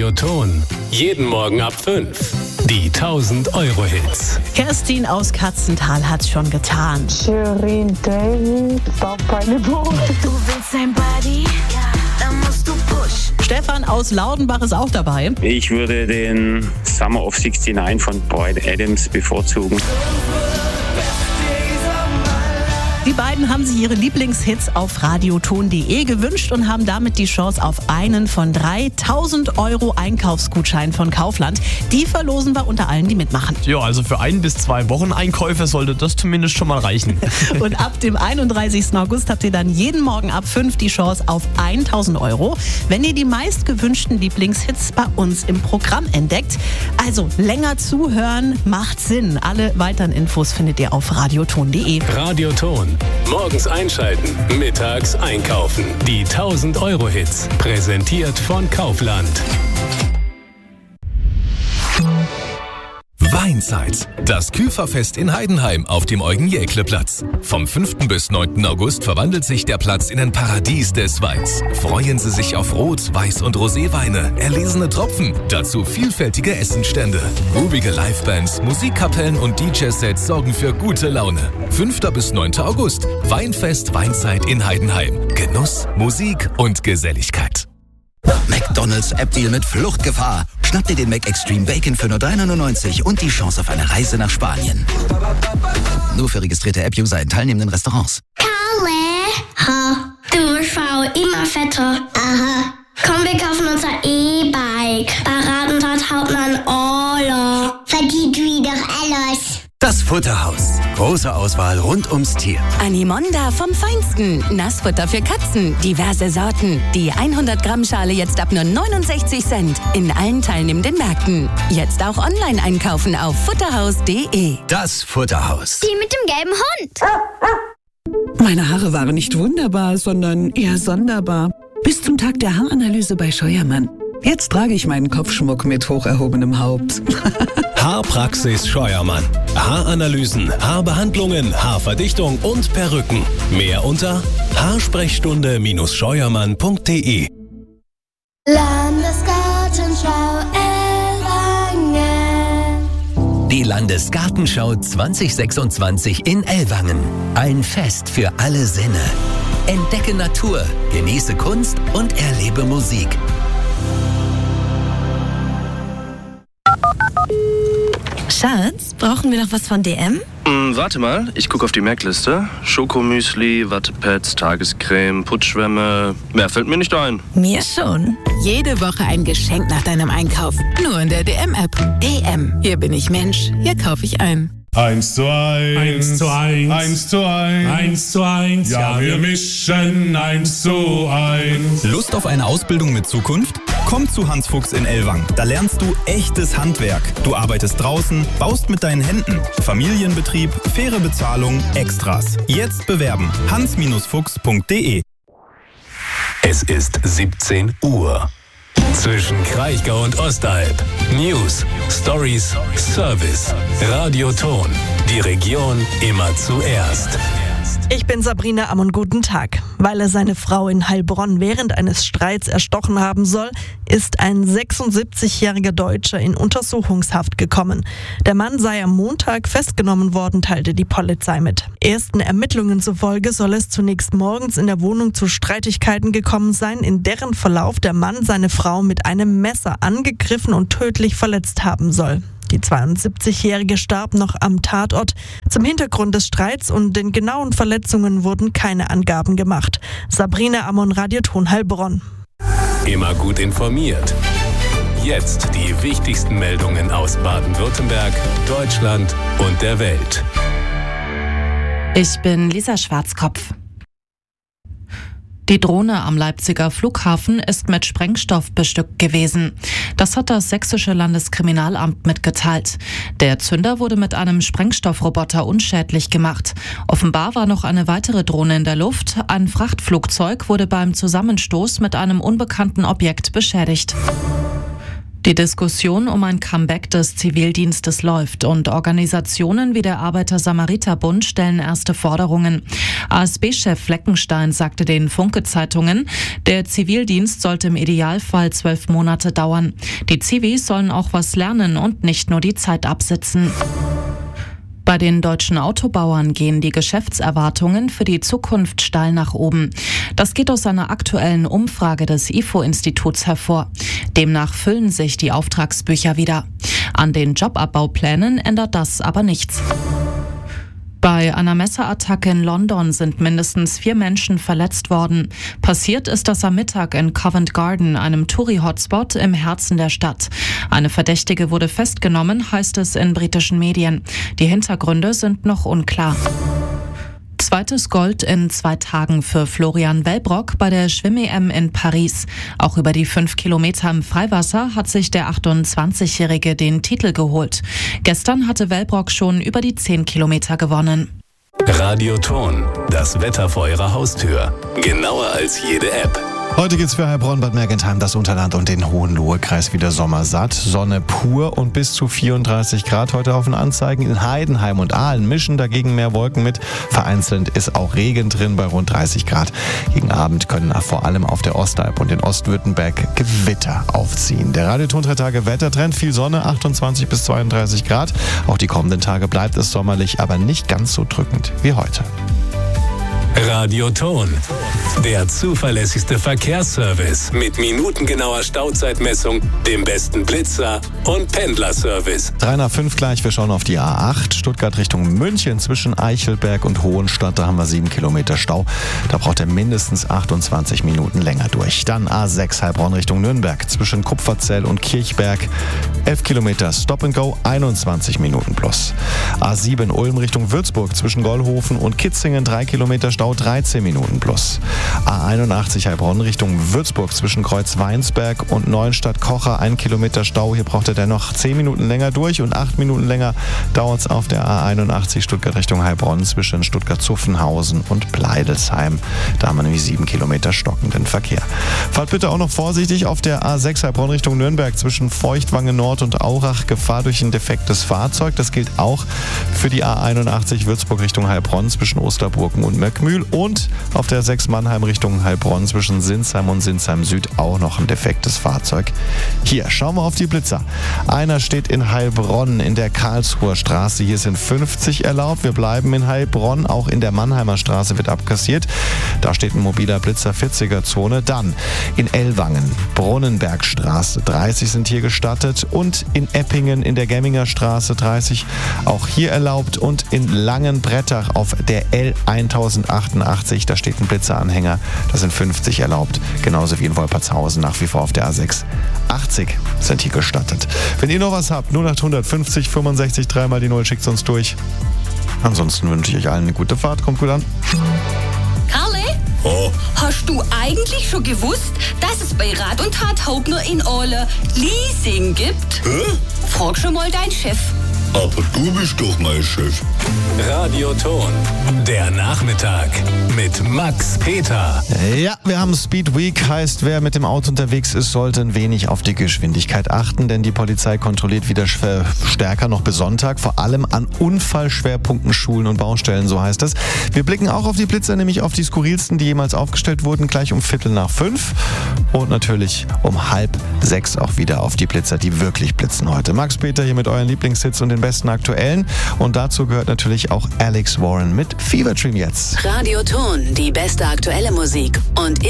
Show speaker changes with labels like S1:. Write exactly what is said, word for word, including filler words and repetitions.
S1: Radioton. Jeden Morgen ab fünf. Die tausend Euro Hits.
S2: Kerstin aus Katzenthal hat's schon getan.
S3: Shirin David, Papa Nebo.
S4: Du willst sein Body? Ja. Dann musst du push.
S2: Stefan aus Laudenbach ist auch dabei.
S5: Ich würde den Summer of sixty-nine von Bryan Adams bevorzugen.
S2: Die beiden haben sich ihre Lieblingshits auf radioton punkt de gewünscht und haben damit die Chance auf einen von drei tausend Euro Einkaufsgutschein von Kaufland. Die verlosen wir unter allen, die mitmachen.
S6: Ja, also für ein bis zwei Wochen Einkäufe sollte das zumindest schon mal reichen.
S2: Und ab dem einunddreißigsten August habt ihr dann jeden Morgen ab fünf die Chance auf tausend Euro, wenn ihr die meistgewünschten Lieblingshits bei uns im Programm entdeckt. Also länger zuhören macht Sinn. Alle weiteren Infos findet ihr auf radioton punkt de.
S1: Radioton. Morgens einschalten, mittags einkaufen. Die tausend Euro Hits. Präsentiert von Kaufland.
S7: Weinzeit. Das Küferfest in Heidenheim auf dem Eugen-Jäckle-Platz. Vom fünften bis neunten August verwandelt sich der Platz in ein Paradies des Weins. Freuen Sie sich auf Rot-, Weiß- und Roséweine, erlesene Tropfen, dazu vielfältige Essenstände. Groovige Livebands, Musikkapellen und D J-Sets sorgen für gute Laune. fünften bis neunten August. Weinfest Weinzeit in Heidenheim. Genuss, Musik und Geselligkeit.
S8: McDonald's App-Deal mit Fluchtgefahr. Schnapp dir den Mac Extreme Bacon für nur drei neunundneunzig und die Chance auf eine Reise nach Spanien. Nur für registrierte App-User in teilnehmenden Restaurants.
S9: Karle, ha, du wirst Frau immer fetter. Aha. Komm, wir kaufen unser E-Bike. Paradentat Hauptmann Orla. Verdient wieder alles.
S8: Das Futterhaus. Große Auswahl rund ums Tier.
S10: Animonda vom Feinsten. Nassfutter für Katzen. Diverse Sorten. Die hundert Gramm Schale jetzt ab nur neunundsechzig Cent. In allen teilnehmenden Märkten. Jetzt auch online einkaufen auf futterhaus punkt de.
S8: Das Futterhaus.
S9: Die mit dem gelben Hund.
S11: Meine Haare waren nicht wunderbar, sondern eher sonderbar. Bis zum Tag der Haaranalyse bei Scheuermann. Jetzt trage ich meinen Kopfschmuck mit hoch erhobenem Haupt.
S1: Haarpraxis Scheuermann. Haaranalysen, Haarbehandlungen, Haarverdichtung und Perücken. Mehr unter haarsprechstunde scheuermann punkt de.
S9: Landesgartenschau Ellwangen.
S12: Die Landesgartenschau zwanzig sechsundzwanzig in Ellwangen. Ein Fest für alle Sinne. Entdecke Natur, genieße Kunst und erlebe Musik.
S10: Schatz, brauchen wir noch was von D M?
S13: Mm, warte mal, ich gucke auf die Merkliste. Schokomüsli, Wattepads, Tagescreme, Putzschwämme. Mehr fällt mir nicht ein.
S10: Mir schon.
S14: Jede Woche ein Geschenk nach deinem Einkauf. Nur in der D M-App. D M. Hier bin ich Mensch. Hier kaufe ich ein.
S15: Eins zu eins.
S16: Eins zu eins.
S15: Eins zu eins.
S16: Eins zu eins.
S15: Ja, wir mischen eins zu eins.
S17: Lust auf eine Ausbildung mit Zukunft? Komm zu Hans Fuchs in Ellwangen. Da lernst du echtes Handwerk. Du arbeitest draußen, baust mit deinen Händen. Familienbetrieb, faire Bezahlung, Extras. Jetzt bewerben. hans Fuchs punkt de.
S1: Es ist siebzehn Uhr. Zwischen Kraichgau und Ostalb. News, Stories, Service. Radioton. Die Region immer zuerst.
S18: Ich bin Sabrina Ammon, guten Tag. Weil er seine Frau in Heilbronn während eines Streits erstochen haben soll, ist ein sechsundsiebzigjähriger Deutscher in Untersuchungshaft gekommen. Der Mann sei am Montag festgenommen worden, teilte die Polizei mit. Ersten Ermittlungen zufolge soll es zunächst morgens in der Wohnung zu Streitigkeiten gekommen sein, in deren Verlauf der Mann seine Frau mit einem Messer angegriffen und tödlich verletzt haben soll. Die zweiundsiebzigjährige starb noch am Tatort. Zum Hintergrund des Streits und den genauen Verletzungen wurden keine Angaben gemacht. Sabrina Ammon, Radioton Heilbronn.
S1: Immer gut informiert. Jetzt die wichtigsten Meldungen aus Baden-Württemberg, Deutschland und der Welt.
S19: Ich bin Lisa Schwarzkopf. Die Drohne am Leipziger Flughafen ist mit Sprengstoff bestückt gewesen. Das hat das sächsische Landeskriminalamt mitgeteilt. Der Zünder wurde mit einem Sprengstoffroboter unschädlich gemacht. Offenbar war noch eine weitere Drohne in der Luft. Ein Frachtflugzeug wurde beim Zusammenstoß mit einem unbekannten Objekt beschädigt. Die Diskussion um ein Comeback des Zivildienstes läuft und Organisationen wie der Arbeiter-Samariter-Bund stellen erste Forderungen. A S B-Chef Fleckenstein sagte den Funke-Zeitungen, der Zivildienst sollte im Idealfall zwölf Monate dauern. Die Zivis sollen auch was lernen und nicht nur die Zeit absitzen. Bei den deutschen Autobauern gehen die Geschäftserwartungen für die Zukunft steil nach oben. Das geht aus einer aktuellen Umfrage des I F O-Instituts hervor. Demnach füllen sich die Auftragsbücher wieder. An den Jobabbauplänen ändert das aber nichts. Bei einer Messerattacke in London sind mindestens vier Menschen verletzt worden. Passiert ist das am Mittag in Covent Garden, einem Touri-Hotspot im Herzen der Stadt. Eine Verdächtige wurde festgenommen, heißt es in britischen Medien. Die Hintergründe sind noch unklar. Zweites Gold in zwei Tagen für Florian Wellbrock bei der Schwimm-E M in Paris. Auch über die fünf Kilometer im Freiwasser hat sich der achtundzwanzigjährige den Titel geholt. Gestern hatte Wellbrock schon über die zehn Kilometer gewonnen.
S1: Radioton, das Wetter vor Ihrer Haustür. Genauer als jede App.
S20: Heute geht's für Heilbronn, Bad Mergentheim, das Unterland und den Hohenlohe-Kreis wieder sommersatt. Sonne pur und bis zu vierunddreißig Grad heute auf den Anzeigen. In Heidenheim und Aalen mischen dagegen mehr Wolken mit. Vereinzelt ist auch Regen drin bei rund dreißig Grad. Gegen Abend können vor allem auf der Ostalb und in Ostwürttemberg Gewitter aufziehen. Der Radioton drei Tage Wettertrend, viel Sonne, achtundzwanzig bis zweiunddreißig Grad. Auch die kommenden Tage bleibt es sommerlich, aber nicht ganz so drückend wie heute.
S1: Radioton, der zuverlässigste Verkehrsservice mit minutengenauer Stauzeitmessung, dem besten Blitzer und Pendlerservice.
S20: drei nach fünf gleich, wir schauen auf die A acht, Stuttgart Richtung München zwischen Eichelberg und Hohenstadt, da haben wir sieben Kilometer Stau, da braucht er mindestens achtundzwanzig Minuten länger durch. Dann A sechs Heilbronn Richtung Nürnberg zwischen Kupferzell und Kirchberg, elf Kilometer Stop and Go, einundzwanzig Minuten plus. A sieben Ulm Richtung Würzburg zwischen Gollhofen und Kitzingen, drei Kilometer Stau, dreizehn Minuten plus. A einundachtzig Heilbronn Richtung Würzburg zwischen Kreuz-Weinsberg und Neuenstadt-Kocher, ein Kilometer Stau. Hier braucht er dennoch zehn Minuten länger durch und acht Minuten länger dauert es auf der A einundachtzig Stuttgart Richtung Heilbronn zwischen Stuttgart-Zuffenhausen und Pleidelsheim. Da haben wir nämlich sieben Kilometer stockenden Verkehr. Fahrt bitte auch noch vorsichtig auf der A sechs Heilbronn Richtung Nürnberg zwischen Feuchtwange Nord und Aurach. Gefahr durch ein defektes Fahrzeug. Das gilt auch für die A einundachtzig Würzburg Richtung Heilbronn zwischen Osterburgen und Möckmühl. Und auf der sechs Mannheim Richtung Heilbronn zwischen Sinsheim und Sinsheim Süd auch noch ein defektes Fahrzeug. Hier, schauen wir auf die Blitzer. Einer steht in Heilbronn in der Karlsruher Straße. Hier sind fünfzig erlaubt. Wir bleiben in Heilbronn. Auch in der Mannheimer Straße wird abkassiert. Da steht ein mobiler Blitzer, vierziger Zone. Dann in Ellwangen, Brunnenbergstraße, dreißig sind hier gestattet. Und in Eppingen in der Gemminger Straße, dreißig auch hier erlaubt. Und in Langenbrettach auf der L achttausendachthundertachtundachtzig, da steht ein Blitzeranhänger, da sind fünfzig erlaubt, genauso wie in Wolpertshausen nach wie vor auf der A sechs. achtzig sind hier gestattet. Wenn ihr noch was habt, null acht fünfzig fünfundsechzig, dreimal die Null, schickt uns durch. Ansonsten wünsche ich euch allen eine gute Fahrt, kommt gut an.
S21: Karle?
S22: Oh.
S21: Hast du eigentlich schon gewusst, dass es bei Rat und Tat Haupt nur in Orle Leasing gibt?
S22: Hä?
S21: Frag schon mal deinen Chef.
S22: Aber du bist doch mein Chef.
S1: Radioton, der Nachmittag mit Max Peter.
S20: Ja, wir haben Speed Week, heißt, wer mit dem Auto unterwegs ist, sollte ein wenig auf die Geschwindigkeit achten, denn die Polizei kontrolliert wieder stärker noch bis Sonntag, vor allem an Unfallschwerpunkten, Schulen und Baustellen, so heißt es. Wir blicken auch auf die Blitzer, nämlich auf die skurrilsten, die jemals aufgestellt wurden, gleich um Viertel nach fünf und natürlich um halb sechs auch wieder auf die Blitzer, die wirklich blitzen heute. Max Peter hier mit euren Lieblingshits und den besten aktuellen und dazu gehört natürlich auch Alex Warren mit Fever Dream jetzt.
S10: Radioton, die beste aktuelle Musik und